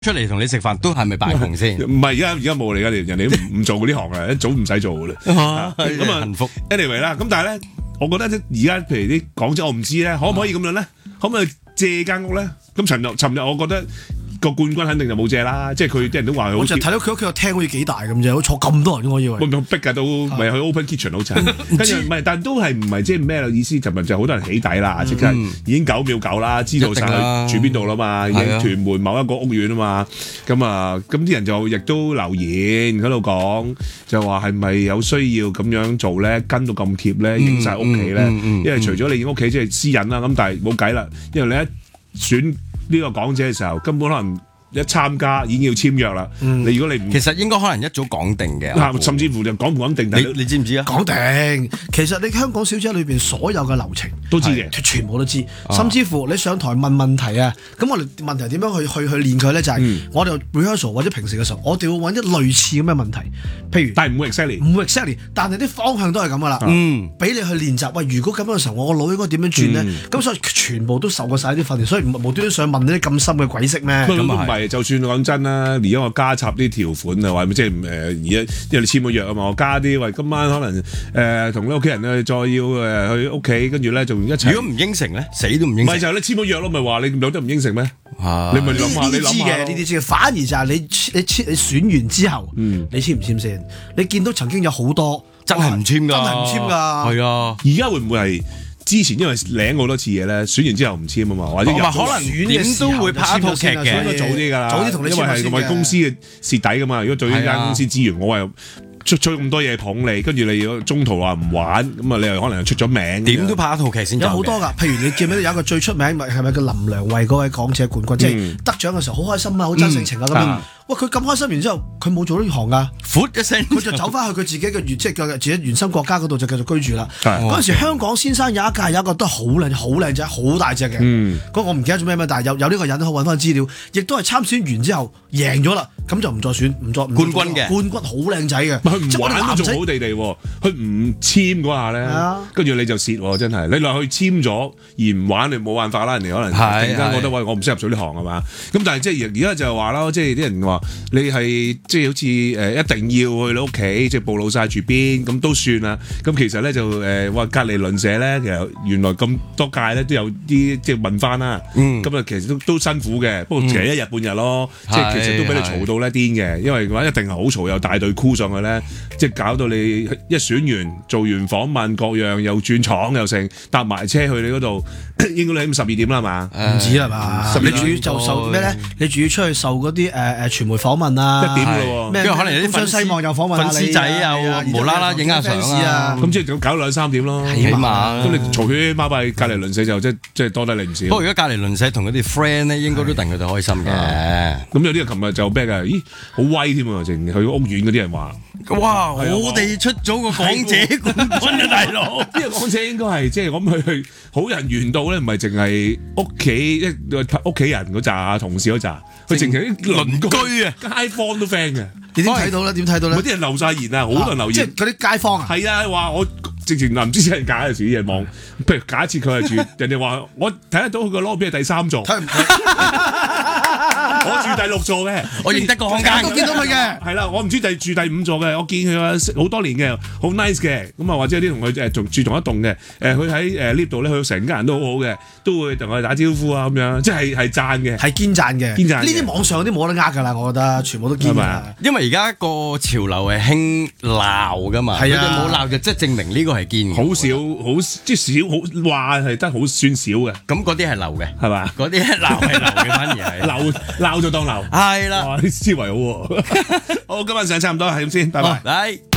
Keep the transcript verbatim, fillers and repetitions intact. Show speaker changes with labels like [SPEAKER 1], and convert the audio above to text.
[SPEAKER 1] 出嚟同你食飯都係咪擺窮先？
[SPEAKER 2] 唔係而家而家冇嚟噶，人哋都唔唔做嗰啲行啦，一早唔使做噶啦。
[SPEAKER 1] 咁啊幸福。
[SPEAKER 2] anyway 啦，咁但係咧，我覺得而家譬如啲港姐，我唔知咧，可唔可以咁樣咧？可唔可以借間屋咧？咁尋日尋日，我覺得個冠軍肯定就冇借啦，即係佢啲人都話佢。
[SPEAKER 3] 我就睇到佢屋企個廳好似幾大咁啫，好坐咁多人，我以為。
[SPEAKER 2] 會唔會逼㗎都，咪去 open kitchen 好慘。跟住唔係，但都係唔係即係咩意思？尋日就好多人起底啦，即刻已經九秒九啦，知道晒佢住邊度啦嘛，已經屯門某一個屋苑啊嘛。咁啊，咁啲人就亦都留言喺度講，就話係咪有需要咁樣做咧？跟到咁貼咧，影晒屋企咧？因為除咗你屋企即係私隱啦，咁但係冇計啦，因為你一選呢個港姐嘅時候，根本可能一參加已經要簽約啦。嗯、你如果你唔，
[SPEAKER 1] 其實應該可能一早講定嘅，
[SPEAKER 2] 甚至乎就講唔講定。
[SPEAKER 1] 你你知唔知啊？
[SPEAKER 3] 講定，其實你香港小姐裏邊所有嘅流程
[SPEAKER 2] 都知嘅，
[SPEAKER 3] 全部都知。啊、甚至乎你上台問問題啊，咁我哋問題點樣去去去練佢咧？就係、是嗯、我哋 rehearsal 或者平時嘅時候，我哋會揾啲類似咁嘅問題，譬如，
[SPEAKER 2] 但係唔會 exactly，唔
[SPEAKER 3] 會 exactly，但係啲方向都係咁噶啦。
[SPEAKER 1] 嗯，
[SPEAKER 3] 俾你去練習。喂，如果咁樣嘅時候，我個腦應該點樣轉咧？咁、嗯、所以全部都受過晒啲訓練，所以無端端想問啲咁深嘅鬼式咩？
[SPEAKER 2] 咁啊係。就算講真啦，而家我加插啲條款啊，話即係誒而家因為你簽咗約啊嘛，我加啲喂今晚可能誒同你屋企人咧再要誒去屋企，跟住咧仲一齊。如果
[SPEAKER 1] 唔應承咧，死都唔應承。
[SPEAKER 2] 唔係就係你簽咗約咯，咪話你有得唔應承咩？你咪諗下，你諗下。
[SPEAKER 3] 呢啲知嘅，反而就係你你簽你選完之後，嗯、你簽唔簽先？你見到曾經有好多
[SPEAKER 1] 真係唔簽㗎，
[SPEAKER 3] 真係唔簽㗎。
[SPEAKER 1] 係啊，
[SPEAKER 2] 而家會唔會係？之前因為領好多次嘢咧，選完之後唔簽啊嘛，或者可能
[SPEAKER 1] 點都會拍一套劇嘅，
[SPEAKER 2] 應該早啲㗎啦，
[SPEAKER 3] 早啲同你簽，
[SPEAKER 2] 因為係為公司嘅蝕底㗎嘛。如果對呢間公司資源，我係出出咁多嘢捧你，跟住你要中途話唔玩，咁啊你又可能又出咗名，
[SPEAKER 1] 點都拍一套劇先。
[SPEAKER 3] 有好多㗎，譬如你記唔記得有一個最出名，咪係咪叫林良慧嗰位港姐冠軍，即係得獎嘅時候好開心啊，好真性情啊咁樣。哇！佢咁開心完之後，佢冇做呢行㗎，
[SPEAKER 1] 闊一聲，
[SPEAKER 3] 佢就走翻去佢自己嘅原即係自己原生國家嗰度就繼續居住啦。嗰陣時香港先生有一屆有一個都好靚好靚仔好大隻嘅，嗰我唔記得咗咩咩，但係有有呢個人可以揾翻資料，亦都係參選完之後贏咗啦，咁就唔再選唔再
[SPEAKER 1] 冠軍嘅
[SPEAKER 3] 冠軍好靚仔嘅，
[SPEAKER 2] 佢唔玩都做好地地喎，佢唔簽嗰下咧，跟住你就蝕喎，真係你落去簽咗而唔玩，你冇辦法啦，人哋可能突然間覺得喂我唔適合做呢行係嘛，咁但係即係而家就話啦，即係啲人話。你係即係好似誒、呃、一定要去你屋企，即係暴露晒住邊咁都算啦。咁其實咧就誒話、呃、隔離鄰舍咧，其實原來咁多屆咧都有啲即係問翻啦。咁啊、嗯、其實都都辛苦嘅，不過其實一日半日咯，嗯、即係其實都俾你嘈到咧癲嘅，因為嘅話一定係好嘈，又大隊箍上去咧，即係搞到你一選完做完訪問各樣又轉廠又成，搭埋車去你嗰度，應該你十二點啦嘛？
[SPEAKER 3] 唔止係嘛？你仲要就受咩咧？你仲要出去受嗰啲誒誒傳媒訪問啊？
[SPEAKER 2] 一點嘅喎，
[SPEAKER 1] 因為可能有啲
[SPEAKER 3] 粉絲網又訪問
[SPEAKER 1] 粉絲仔又無啦啦影下相啊，
[SPEAKER 2] 咁即係搞兩三點咯，
[SPEAKER 1] 起碼。咁
[SPEAKER 2] 你嘈喧巴閉隔離鄰舍就即即係多得你唔少。
[SPEAKER 1] 不過如果隔離鄰舍同佢哋 friend 咧，應該都戥佢哋開心嘅。咁
[SPEAKER 2] 有啲人琴日就咩㗎？咦，好威添啊！淨去屋苑嗰啲人話。
[SPEAKER 1] 哇！我哋出咗個港姐冠軍啊，大佬！
[SPEAKER 2] 呢個港姐應該係即係咁佢去好人緣到咧，唔係淨係屋企一屋企人嗰扎同事嗰扎，佢淨係啲鄰居啊、街坊都 friend 嘅。
[SPEAKER 3] 你點睇到咧？點睇到咧？
[SPEAKER 2] 嗰啲人留晒言啊，好多人留言。
[SPEAKER 3] 即係嗰啲街坊啊。
[SPEAKER 2] 係啊，話我直情唔知真係假有時啲人望，譬如假設佢係住，人哋話我睇得到佢個 lobby 係第三座。我住第六座嘅，
[SPEAKER 1] 我認得個空間，
[SPEAKER 3] 都見到佢嘅。
[SPEAKER 2] 係啦，我唔知第住第五座嘅，我見佢好多年嘅，好 nice 嘅。咁啊，或者有啲同佢誒仲住同一棟嘅，誒佢喺誒 lift 度咧，佢成家人都好好嘅，都會同佢打招呼啊咁樣，即係係讚嘅，
[SPEAKER 3] 係堅讚嘅，堅讚。呢啲網上啲冇得呃㗎啦，我覺得全部都堅㗎。
[SPEAKER 1] 因為而家個潮流係興鬧㗎嘛，佢哋冇鬧就即係證明呢個係堅嘅。
[SPEAKER 2] 好少，好即係少，好話係得好算少嘅。
[SPEAKER 1] 咁嗰啲係流嘅，
[SPEAKER 2] 係嘛？
[SPEAKER 1] 嗰啲鬧係流嘅，反而係
[SPEAKER 2] 流鬧就當流。
[SPEAKER 1] 係啦，
[SPEAKER 2] 哇！啲思維好喎。好，今日上差唔多係咁先，拜拜。